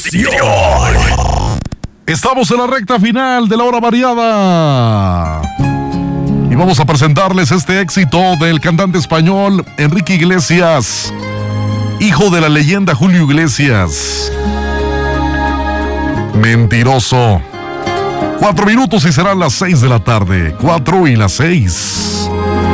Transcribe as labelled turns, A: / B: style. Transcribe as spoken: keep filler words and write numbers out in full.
A: Estamos en la recta final de la hora variada. Y vamos a presentarles este éxito del cantante español Enrique Iglesias, hijo de la leyenda Julio Iglesias. Mentiroso. Cuatro minutos y serán las seis de la tarde. Cuatro y las seis.